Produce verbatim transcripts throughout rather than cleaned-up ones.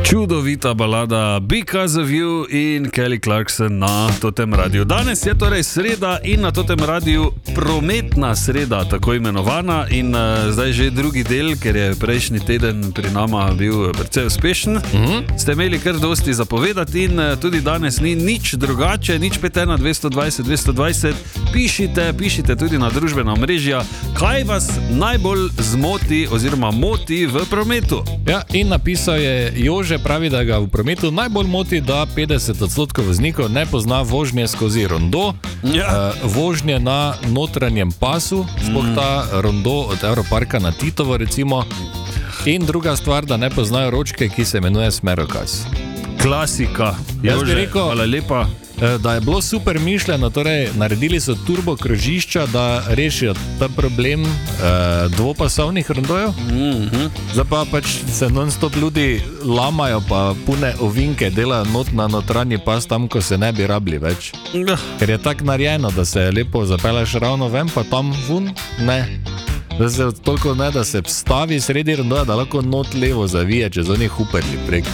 Čudovita balada Because of You in Kelly Clarkson na Totem Radiu. Danes je torej sreda in na Totem Radiu prometna sreda, tako imenovana, in uh, zdaj že drugi del, ker je prejšnji teden pri nama bil precej uspešen. Uh-huh. Ste imeli kar dosti zapovedati in uh, tudi danes ni nič drugače, nič pet ena dvesto dvajset dvesto dvajset. Pišite, pišite tudi na družbena omrežja, kaj vas najbolj zmoti oziroma moti v prometu. Ja, in napisal je Jože, pravi, da ga v prometu najbolj moti, da petdeset odstotkov voznikov ne pozna vožnje skozi rondo, ja. uh, vožnje na notranjem pasu, sploh mm. ta rondo od Europarka na Titovo recimo, in druga stvar, da ne poznajo ročke, ki se imenuje smerokaz. Klasika. Jože, rekel, hvala lepa. Da je bilo super mišljeno, torej naredili so turbo krožišča, da rešijo ta problem eh, dvopasovnih rondojev. Mm-hmm. Zdaj pa pač se non-stop ljudi lamajo, pa pune ovinke delajo not na notranji pas tam, ko se ne bi rabili več. Ja. Ker je tako narejeno, da se lepo zapeleš ravno ven, pa tam vun, ne. Da se toliko ne, da se vstavi sredi rondoja, da lahko not levo zavije, čez oni huperli prek.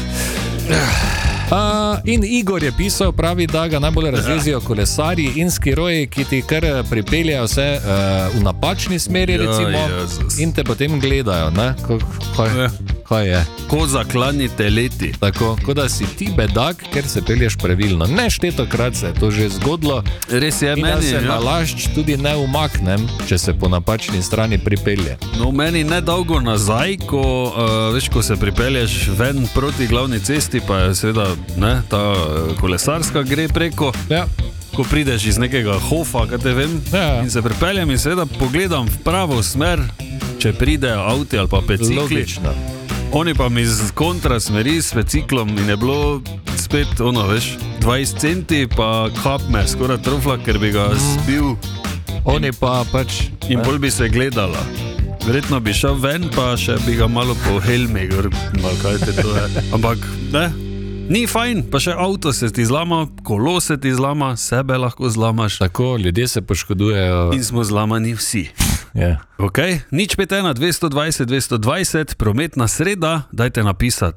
Uh, in Igor je pisal, pravi, da ga najbolj razvezijo kolesarji in skiroji, ki ti kar pripeljajo vse uh, v napačni smeri, recimo, ja, in te potem gledajo, ne? Ko, kaj, ja. kaj je? Ko zaklanite leti. Tako, kot da si ti bedak, ker se pelješ pravilno. Neštetokrat se je to že zgodilo. Res je, in meni. In da se ja. na lašč tudi ne umaknem, če se po napačni strani pripelje. No, meni ne dolgo nazaj, ko, uh, veš, ko se pripelješ ven proti glavni cesti, pa je seveda ne, ta kolesarska gre preko, ja. Ko prideš iz nekega hofa, kaj te vem, ja. In se pripeljem in seveda pogledam v pravo smer, če pridejo avti ali pa bicikli. Logično. Oni pa mi z kontra smeri s biciklom in je bilo spet, ono, veš, dvajset centi, pa kap me skoraj trofla, ker bi ga zbil. Oni pa pač... In bolj bi se gledala. Verjetno bi šel ven, pa še bi ga malo po helmi, malo kaj te to je. Ampak, ne, ni fajn, pa še avto se ti zlama, kolo se ti zlama, sebe lahko zlamaš. Tako, ljudje se poškodujejo. In smo zlamani vsi. Yeah. Ok, nič pet ena dvesto dvajset dvesto dvajset, prometna sreda, dajte napisati.